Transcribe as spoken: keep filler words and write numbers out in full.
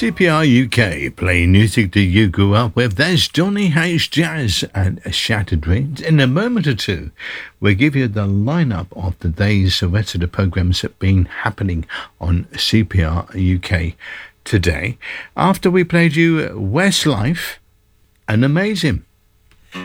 C P R U K, playing music that you grew up with. There's Johnny H. Jazz and Shattered Dreams. In a moment or two, we'll give you the lineup of the days, the rest of the programs that have been happening on C P R U K today. After we played you Westlife and Amazing.